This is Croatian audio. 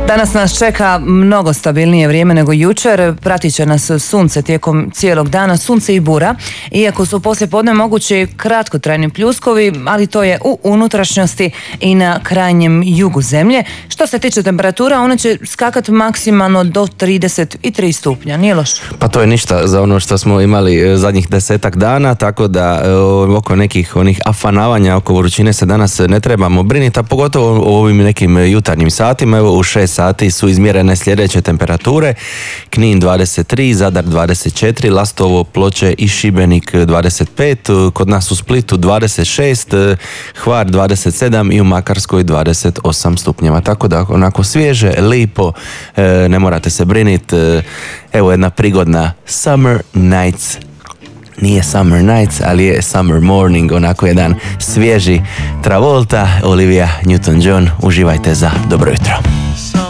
Danas nas čeka mnogo stabilnije vrijeme nego jučer. Pratit će nas sunce tijekom cijelog dana, sunce i bura. Iako su poslijepodne mogući kratkotrajni pljuskovi, ali to je u unutrašnjosti i na krajnjem jugu zemlje. Što se tiče temperatura, ona će skakati maksimalno do 33 stupnja. Nije loše. Pa to je ništa za ono što smo imali zadnjih 10 dana, tako da oko nekih onih afanavanja oko vrućine se danas ne trebamo briniti, a pogotovo u ovim nekim jutarnjim satima. Evo u 6 sati su izmjerene sljedeće temperature: Knin 23, Zadar 24, Lastovo, Ploče i Šibenik 25, kod nas u Splitu 26, Hvar 27 i u Makarskoj 28 stupnjeva. Tako da onako svježe, lipo, ne morate se briniti. Evo jedna prigodna Summer Nights. Nije Summer Nights, ali je Summer Morning, onako jedan svježi Travolta, Olivia Newton-John. Uživajte za dobro jutro.